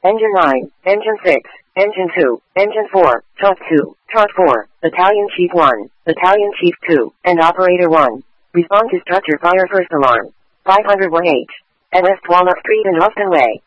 Engine 9, Engine 6, Engine 2, Engine 4, Truck 2, Truck 4, Battalion Chief 1, Battalion Chief 2, and Operator 1. Respond to structure fire first alarm. 501H. at West Walnut Street and Austin Way.